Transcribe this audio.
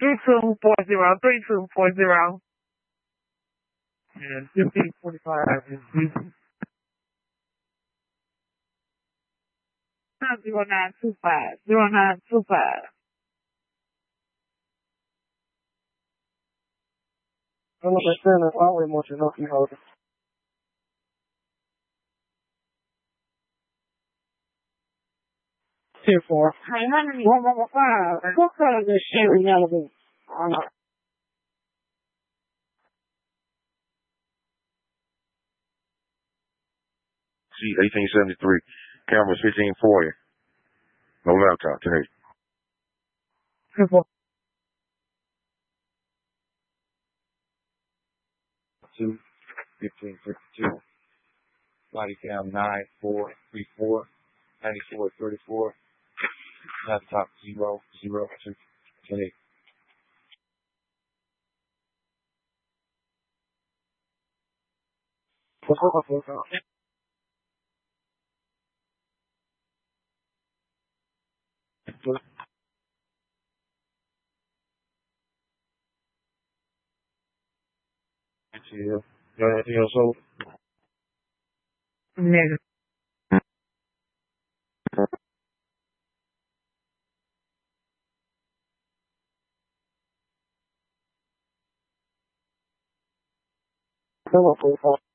3240, 3240. And 1545 is 0925, 0925. I'm not saying that I want to know you hold it. 10-4. Hey, honey, 115. What kind of this shit we gotta do? C1873, cameras 1540. No laptop today. 10-4. 1552. Body cam 9434. 9434. Laptop 002. Today. You got anything else over? Nigga. Come on,